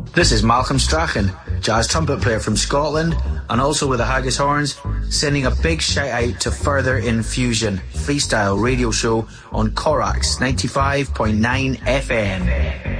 This is Malcolm Strachan, jazz trumpet player from Scotland and also with the Haggis Horns, sending a big shout out to Further Infusion, freestyle radio show on Corax 95.9 FM.